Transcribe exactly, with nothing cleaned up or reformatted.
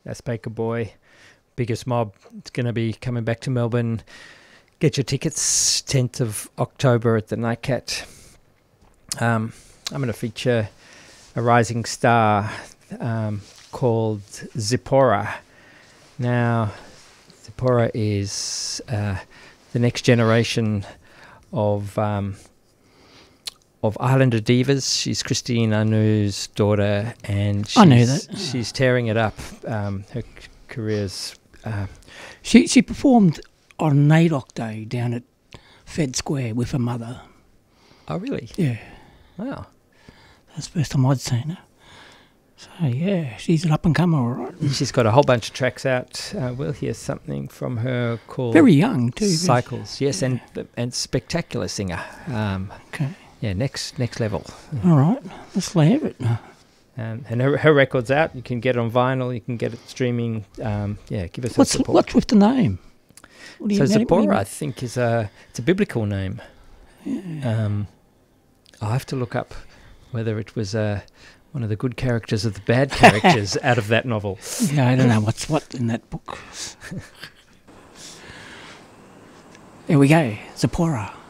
Aspaker Boy, Biggest Mob. It's going to be coming back to Melbourne. Get your tickets, tenth of October at the Nightcat. Um, I'm going to feature a rising star um, called Zipporah. Now, Zipporah is uh, the next generation of um, of Islander divas. She's Christine Anu's daughter, and she's, I knew that. She's tearing it up. Um, her c- career's... Uh, She she performed on NAIDOC Day down at Fed Square with her mother. oh, really? Yeah, Wow. that's the first time I'd seen her. So, yeah, she's an up-and-comer, all right. She's got a whole bunch of tracks out. Uh, we'll hear something from her called... Very young, too. Cycles, yes, and and spectacular singer. Um, Okay, yeah, next next level. all right, let's have it. Um, and her, her record's out. You can get it on vinyl. You can get it streaming. Um, yeah, give us What's a support. what's with the name? What do So you- what do you Zipporah, mean? I think, is a it's a biblical name. Um, I'll have to look up whether it was uh, one of the good characters or the bad characters out of that novel. Yeah, I don't know what's what in that book. There we go, Zipporah.